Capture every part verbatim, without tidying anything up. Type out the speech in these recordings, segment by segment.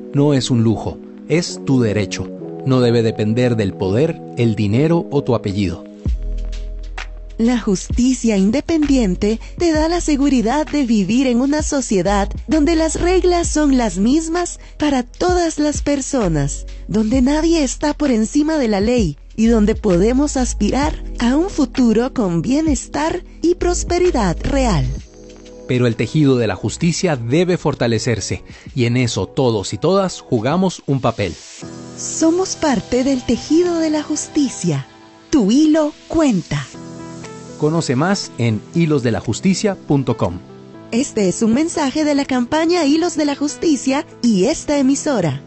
No es un lujo, es tu derecho. No debe depender del poder, el dinero o tu apellido. La justicia independiente te da la seguridad de vivir en una sociedad donde las reglas son las mismas para todas las personas, donde nadie está por encima de la ley y donde podemos aspirar a un futuro con bienestar y prosperidad real. Pero el tejido de la justicia debe fortalecerse, y en eso todos y todas jugamos un papel. Somos parte del tejido de la justicia. Tu hilo cuenta. Conoce más en hilos de la justicia punto com. Este es un mensaje de la campaña Hilos de la Justicia y esta emisora.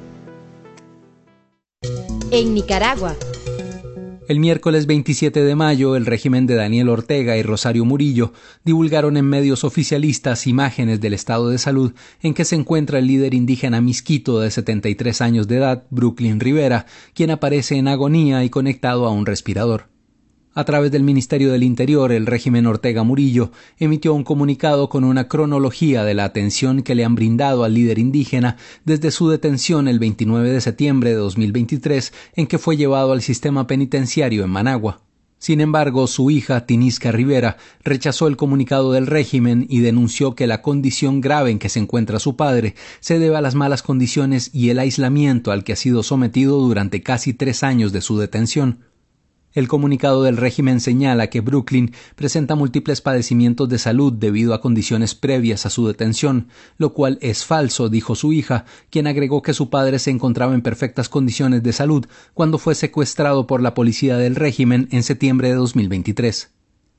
En Nicaragua. El miércoles veintisiete de mayo, el régimen de Daniel Ortega y Rosario Murillo divulgaron en medios oficialistas imágenes del estado de salud en que se encuentra el líder indígena misquito de setenta y tres años de edad, Brooklyn Rivera, quien aparece en agonía y conectado a un respirador. A través del Ministerio del Interior, el régimen Ortega Murillo emitió un comunicado con una cronología de la atención que le han brindado al líder indígena desde su detención el veintinueve de septiembre de dos mil veintitrés, en que fue llevado al sistema penitenciario en Managua. Sin embargo, su hija, Tinisca Rivera, rechazó el comunicado del régimen y denunció que la condición grave en que se encuentra su padre se debe a las malas condiciones y el aislamiento al que ha sido sometido durante casi tres años de su detención. El comunicado del régimen señala que Brooklyn presenta múltiples padecimientos de salud debido a condiciones previas a su detención, lo cual es falso, dijo su hija, quien agregó que su padre se encontraba en perfectas condiciones de salud cuando fue secuestrado por la policía del régimen en septiembre de dos mil veintitrés.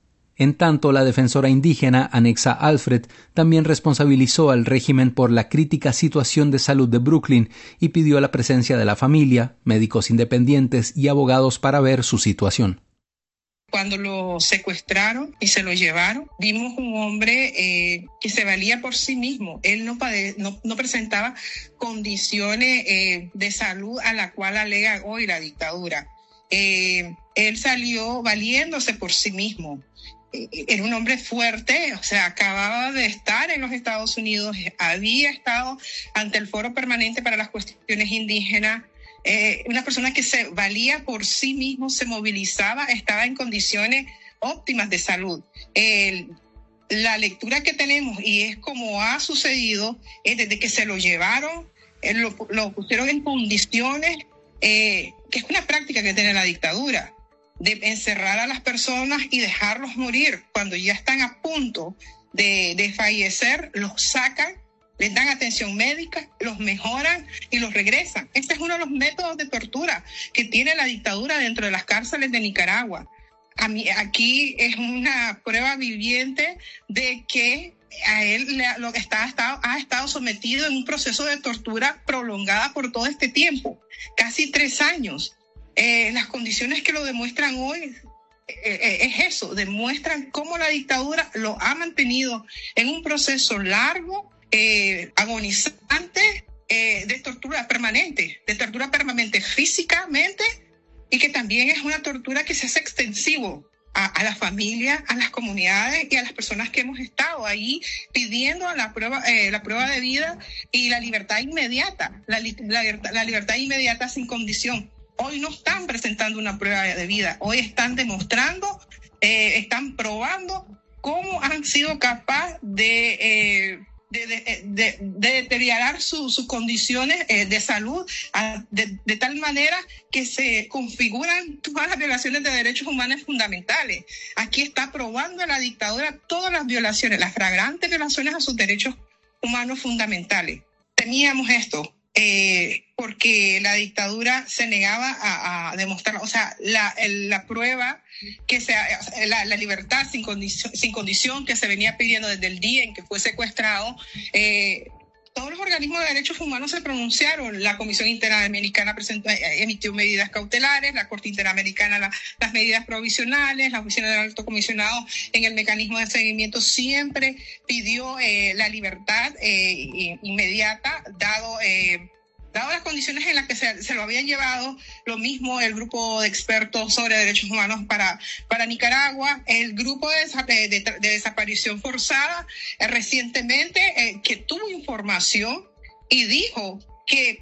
En tanto, la defensora indígena Anexa Alfred también responsabilizó al régimen por la crítica situación de salud de Brooklyn y pidió la presencia de la familia, médicos independientes y abogados para ver su situación. Cuando lo secuestraron y se lo llevaron, vimos un hombre eh, que se valía por sí mismo. Él no, pade- no, no presentaba condiciones eh, de salud a la cual alega hoy la dictadura. Eh, él salió valiéndose por sí mismo. Era un hombre fuerte, o sea, acababa de estar en los Estados Unidos, había estado ante el Foro Permanente para las Cuestiones Indígenas, eh, una persona que se valía por sí mismo, se movilizaba, estaba en condiciones óptimas de salud. Eh, la lectura que tenemos, y es como ha sucedido, es desde que se lo llevaron, eh, lo, lo pusieron en condiciones, eh, que es una práctica que tiene la dictadura, de encerrar a las personas y dejarlos morir. Cuando ya están a punto de, de fallecer, los sacan, les dan atención médica, los mejoran y los regresan. Este es uno de los métodos de tortura que tiene la dictadura dentro de las cárceles de Nicaragua. A mí, aquí es una prueba viviente de que a él le, lo, está, está, ha estado sometido en un proceso de tortura prolongada por todo este tiempo, casi tres años. Eh, las condiciones que lo demuestran hoy eh, eh, es eso, demuestran cómo la dictadura lo ha mantenido en un proceso largo, eh, agonizante, eh, de tortura permanente, de tortura permanente físicamente, y que también es una tortura que se hace extensivo a, a la familia, a las comunidades y a las personas que hemos estado ahí pidiendo la prueba, eh, la prueba de vida y la libertad inmediata, la, la, la libertad inmediata sin condición. Hoy no están presentando una prueba de vida, hoy están demostrando, eh, están probando cómo han sido capaces de, eh, de, de, de, de deteriorar su, sus condiciones eh, de salud a, de, de tal manera que se configuran todas las violaciones de derechos humanos fundamentales. Aquí está probando la dictadura todas las violaciones, las flagrantes violaciones a sus derechos humanos fundamentales. Temíamos esto. Eh, porque la dictadura se negaba a, a demostrar, o sea, la, el, la prueba que sea la, la libertad sin condición, sin condición que se venía pidiendo desde el día en que fue secuestrado. Eh, todos los organismos de derechos humanos se pronunciaron. La Comisión Interamericana presentó, emitió medidas cautelares, la Corte Interamericana la, las medidas provisionales, la Oficina del Alto Comisionado en el mecanismo de seguimiento siempre pidió eh, la libertad eh, inmediata, dado eh, dado las condiciones en las que se, se lo habían llevado. Lo mismo el grupo de expertos sobre derechos humanos para, para Nicaragua, el grupo de, de, de desaparición forzada, eh, recientemente, eh, que tuvo información y dijo que